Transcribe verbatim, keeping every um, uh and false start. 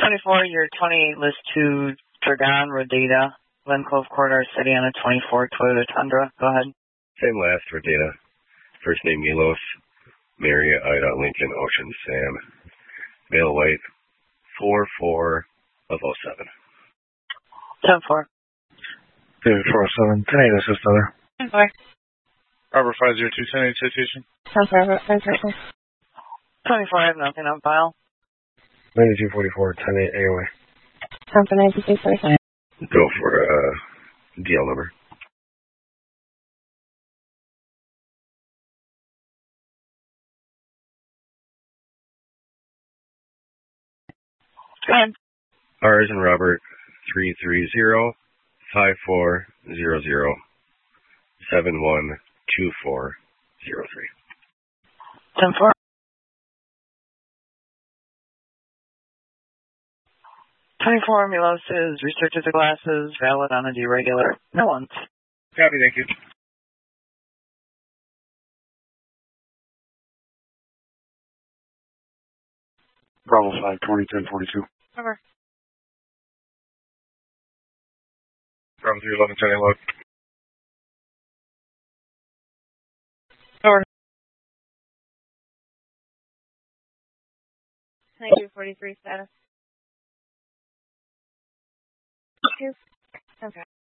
twenty-four, your twenty-eight list to Dragon Rodata, Glen Cove Corridor City on a twenty-four Toyota Tundra. Go ahead. Same last, Rodata. First name Milos. Mary, Ida, Lincoln, Ocean, Sam. Male white. four four of oh seven. ten four. David four oh seven. ten eight assist other. ten four. Robert five zero two ten eight citation. ten four. twenty-four, I have nothing on file. ninety-two forty-four. ten eight A O A. ten four ninety-two forty-five. Go for a uh, D L number. Go ahead. R is in Robert, three three zero five four zero zero seven one two four zero three. ten four. twenty-four, Milos is restricted to glasses, valid on a deregular. No ones. Copy, thank you. Bravo five, twenty, ten forty-two. Over. Bravo three eleven ten eight log. Over. ninety-two forty-three status. Two. Okay.